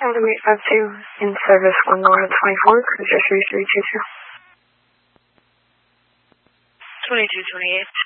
Delta 852 in service 1124, cruiser 3322. 2228.